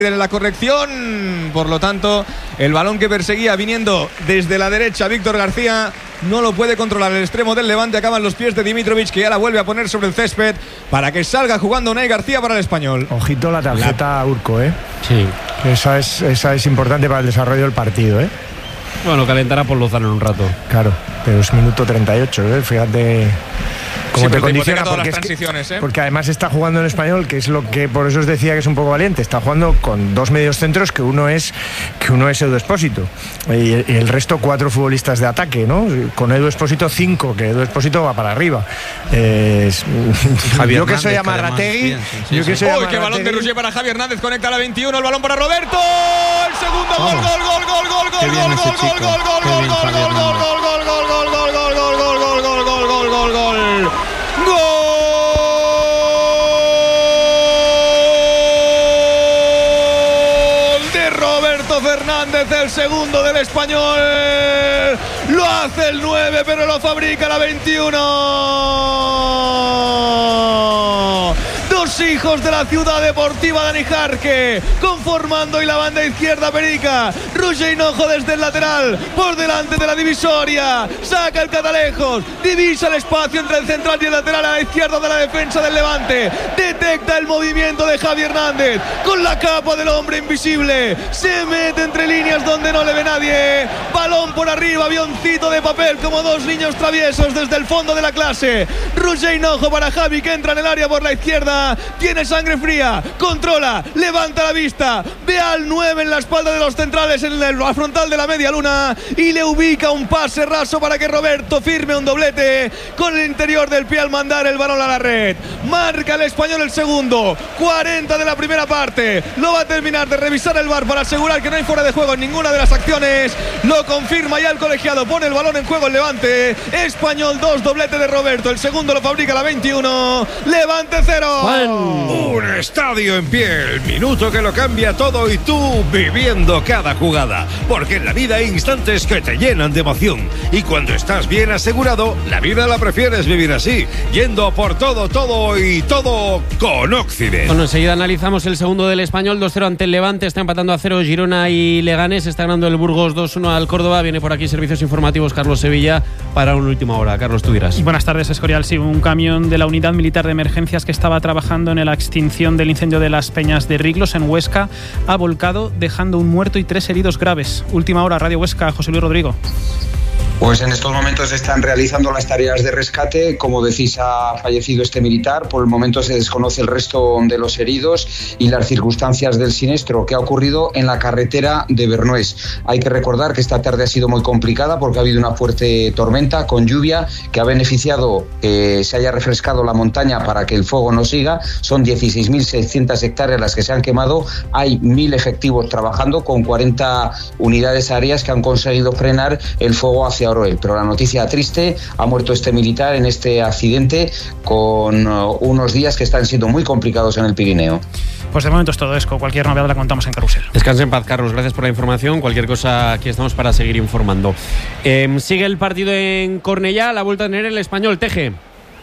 en la corrección, por lo tanto el balón que perseguía viniendo desde la derecha Víctor García no lo puede controlar el extremo del Levante, acaban los pies de Dimitrovic, que ya la vuelve a poner sobre el césped para que salga jugando Unai García para el Español. Ojito la tarjeta Urco, Sí. Esa es importante para el desarrollo del partido, Bueno, calentará por Lozano en un rato. Claro, pero es minuto 38, fíjate cómo te condiciona, todas las transiciones, porque además está jugando en Español, que es lo que por eso os decía que es un poco valiente. Está jugando con dos mediocentros, que uno es Edu Expósito y el resto 4 futbolistas de ataque, ¿no? Con Edu Expósito 5, que Edu Expósito va para arriba. Yo que soy Amarrategui. ¡Qué balón de Roger para Javi Hernández! Conecta a la 21, el balón para Roberto. El segundo gol. Fernández, el segundo del Español. Lo hace el 9, pero lo fabrica la 21. Dos hijos de la ciudad deportiva de Anijarque, conformando y la banda izquierda Perica. Roger Hinojo desde el lateral, por delante de la divisoria. Saca el Catalejos, divisa el espacio entre el central y el lateral a la izquierda de la defensa del Levante. Detecta el movimiento de Javi Hernández con la capa del hombre invisible. Se mete entre líneas donde no le ve nadie. Balón por arriba, avioncito de papel como dos niños traviesos desde el fondo de la clase. Roger Hinojo para Javi, que entra en el área por la izquierda. Tiene sangre fría, controla, levanta la vista, ve al 9 en la espalda de los centrales en la frontal de la media luna y le ubica un pase raso para que Roberto firme un doblete con el interior del pie al mandar el balón a la red. Marca el Español el segundo, 40 de la primera parte. Lo va a terminar de revisar el VAR para asegurar que no hay fuera de juego en ninguna de las acciones. Lo confirma ya el colegiado, pone el balón en juego el Levante. Español 2, doblete de Roberto, el segundo lo fabrica la 21. Levante 0. Un estadio en pie, el minuto que lo cambia todo y tú viviendo cada jugada. Porque en la vida hay instantes que te llenan de emoción. Y cuando estás bien asegurado, la vida la prefieres vivir así, yendo por todo y todo con Occident. Bueno, enseguida analizamos el segundo del Español, 2-0 ante el Levante, está empatando a 0 Girona y Leganés, está ganando el Burgos 2-1 al Córdoba. Viene por aquí servicios informativos Carlos Sevilla para una última hora. Carlos, tú dirás. Buenas tardes, Escorial. Sí, un camión de la Unidad Militar de Emergencias que estaba trabajando en la extinción del incendio de las Peñas de Riglos en Huesca ha volcado, dejando un muerto y 3 heridos graves. Última hora, Radio Huesca, José Luis Rodrigo. Pues en estos momentos se están realizando las tareas de rescate. Como decís, ha fallecido este militar. Por el momento se desconoce el resto de los heridos y las circunstancias del siniestro que ha ocurrido en la carretera de Bernués. Hay que recordar que esta tarde ha sido muy complicada porque ha habido una fuerte tormenta con lluvia que ha beneficiado que se haya refrescado la montaña para que el fuego no siga. Son 16.600 hectáreas las que se han quemado. Hay 1.000 efectivos trabajando con 40 unidades aéreas que han conseguido frenar el fuego hacia Oroel. Pero la noticia triste, ha muerto este militar en este accidente con unos días que están siendo muy complicados en el Pirineo. Pues de momento es todo, Esco. Cualquier novedad la contamos en Carrusel. Descanse en paz, Carlos. Gracias por la información. Cualquier cosa, aquí estamos para seguir informando. Sigue el partido en Cornellá, la vuelta a tener el Español. Teje.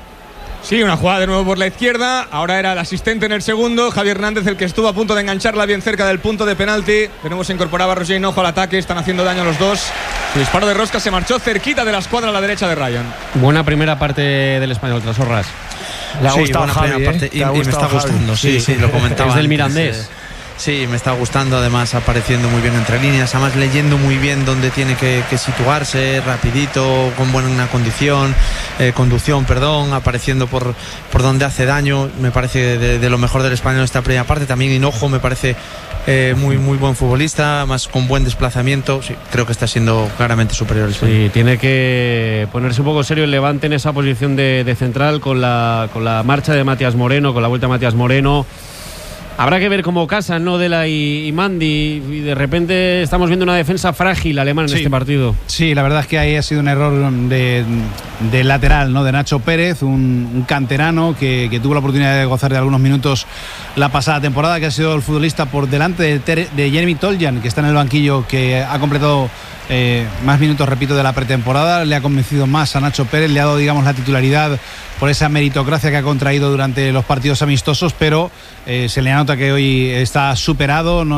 Sí, una jugada de nuevo por la izquierda. Ahora era el asistente en el segundo, Javi Hernández, el que estuvo a punto de engancharla bien cerca del punto de penalti. De nuevo se incorporaba Roger Hinojo al ataque. Están haciendo daño los dos. Su disparo de rosca se marchó cerquita de la escuadra a la derecha de Ryan. Buena primera parte del Español, Trasorras. Le ha gustado Javi, parte, y me está gustando. Sí, lo comentaba. Es del Mirandés. Sí, me está gustando, además apareciendo muy bien entre líneas, además leyendo muy bien dónde tiene que situarse, rapidito, con buena conducción, apareciendo por donde hace daño. Me parece de lo mejor del Español esta primera parte. También Hinojo me parece muy buen futbolista, más con buen desplazamiento. Sí, creo que está siendo claramente superior al Español. Sí, tiene que ponerse un poco serio el Levante en esa posición de central con la marcha de Matías Moreno, con la vuelta de Matías Moreno. Habrá que ver cómo casan, ¿no? Dela y Mandi, y de repente estamos viendo una defensa frágil alemana en este partido. Sí, la verdad es que ahí ha sido un error de lateral, ¿no? De Nacho Pérez, un canterano que tuvo la oportunidad de gozar de algunos minutos la pasada temporada, que ha sido el futbolista por delante de Jeremy Toljan, que está en el banquillo, que ha completado más minutos, repito, de la pretemporada. Le ha convencido más a Nacho Pérez, le ha dado, digamos, la titularidad por esa meritocracia que ha contraído durante los partidos amistosos, pero se le ha notado nota que hoy está superado. No